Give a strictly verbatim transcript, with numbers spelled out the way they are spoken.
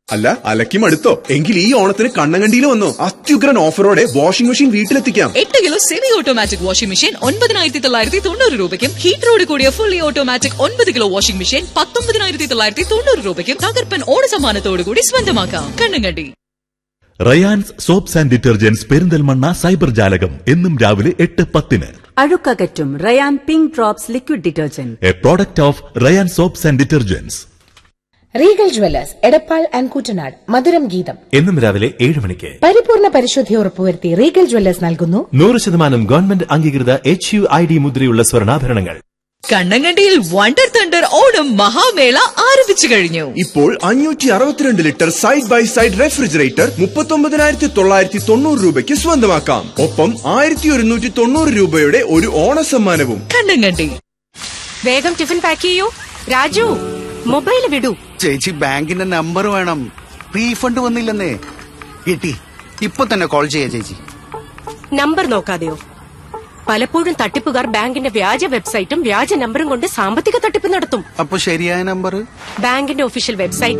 അല്ല, അലക്കി മടുത്തോ? എങ്കിൽ ഈ ഓണത്തിന് കണ്ണങ്കണ്ടിയിൽ വന്നോ. അത്യുഗ്രൻ ഓഫറോടെ വാഷിംഗ് മെഷീൻ വീട്ടിലെത്തിക്കാം. എട്ട് kilo semi automatic washing machine ഒൻപതിനായിരത്തി തൊള്ളായിരത്തി തൊണ്ണൂറ് രൂപയ്ക്കും ഹീറ്ററോട് കൂടിയ ഫുള്ളി ഓട്ടോമാറ്റിക് ഒൻപത് കിലോ വാഷിംഗ് മെഷീൻ പത്തൊമ്പതിനായിരത്തി തൊള്ളായിരത്തി തൊണ്ണൂറ് രൂപയ്ക്കും തകർപ്പൻ ഓണസമ്മാനത്തോടുകൂടി സ്വന്തമാക്കാം. Kannankandi. Rayan's soaps and detergents Perinthalmanna cyber ജാലകം എന്നും രാവിലെ എട്ട് പത്തിന്. അഴുക്കകറ്റും Ryan pink drops liquid detergent, A product of Ryan soaps and detergents. Regal Jewellers Edappal and Koottanad മധുരം ഗീതം എന്നും രാവിലെ ഏഴ് മണിക്ക്. പരിപൂർണ പരിശുദ്ധി ഉറപ്പുവരുത്തി റീഗൽ ജ്വല്ലേഴ്സ് നൽകുന്നു നൂറ് ശതമാനം ഗവൺമെന്റ് അംഗീകൃത എച്ച് യു ഐ ഡി മുദ്രയുള്ള സ്വർണ്ണാഭരണങ്ങൾ. കണ്ണങ്കണ്ടിയിൽ വണ്ടർ തണ്ടർ ഓണം മഹാമേള ആരംഭിച്ചു കഴിഞ്ഞു. ഇപ്പോൾ അഞ്ഞൂറ്റി അറുപത്തിരണ്ട് litre side by side refrigerator മുപ്പത്തൊമ്പതിനായിരത്തി തൊള്ളായിരത്തി തൊണ്ണൂറ് രൂപയ്ക്ക് സ്വന്തമാക്കാം. ഒപ്പം ആയിരത്തി ഒരുന്നൂറ്റി തൊണ്ണൂറ് രൂപയുടെ ഒരു ഓണസമ്മാനവും. കണ്ണങ്കണ്ടി. വേഗം ടിഫിൻ പാക്ക് ചെയ്യൂ. രാജു, മൊബൈൽ വിടൂ. ചേച്ചി, ബാങ്കിന്റെ നമ്പർ വേണം. റീഫണ്ട് വന്നില്ലെന്നേ. കിട്ടി. ഇപ്പൊ തന്നെ കോൾ ചെയ്യാ ചേച്ചി. നമ്പർ നോക്കാതെയോ? പലപ്പോഴും തട്ടിപ്പുകാർ ബാങ്കിന്റെ വ്യാജ വെബ്സൈറ്റും വ്യാജ നമ്പറും കൊണ്ട് സാമ്പത്തിക തട്ടിപ്പ് നടത്തും. അപ്പൊ ശരിയായ നമ്പർ ബാങ്കിന്റെ ഒഫീഷ്യൽ വെബ്സൈറ്റ്